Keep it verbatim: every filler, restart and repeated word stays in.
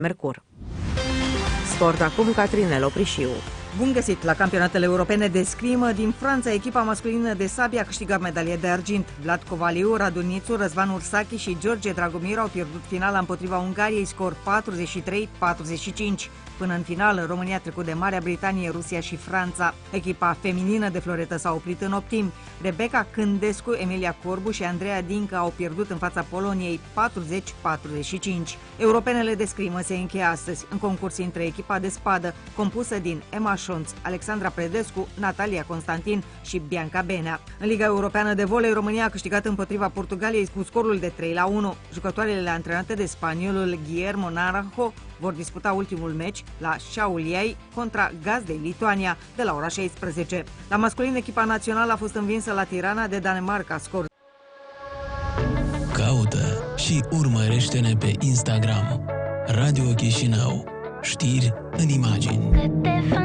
Mercur. Sport acum, Catrinel Oprișiu. Bun găsit la campionatele europene de scrimă din Franța. Echipa masculină de sabie a câștigat medalie de argint. Vlad Covaliu, Radu Nițu, Răzvan Ursachi și George Dragomir au pierdut finala împotriva Ungariei, scor patruzeci și trei patruzeci și cinci. Până în final, România a trecut de Marea Britanie, Rusia și Franța. Echipa feminină de floretă s-a oprit în optim. Rebecca Cândescu, Emilia Corbu și Andreea Dincă au pierdut în fața Poloniei patruzeci patruzeci și cinci. Europenele de scrimă se încheie astăzi în concurs între echipa de spadă, compusă din Emma Șonț, Alexandra Predescu, Natalia Constantin și Bianca Benea. În Liga Europeană de Volei, România a câștigat împotriva Portugaliei cu scorul de trei la unu. Jucătoarele antrenate de spaniolul Guillermo Naranjo vor disputa ultimul meci la Šiauliai contra gazdei Lituania de la ora șaisprezece. La masculin, echipa națională a fost învinsă la Tirana de Danemarca, scor. Caută și urmărește-ne pe Instagram. Radio Chișinău. Știri în imagini.